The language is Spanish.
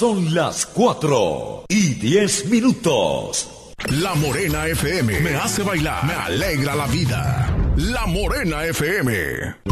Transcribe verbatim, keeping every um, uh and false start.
son las cuatro y diez minutos. La Morena F M me hace bailar, me alegra la vida. La Morena F M.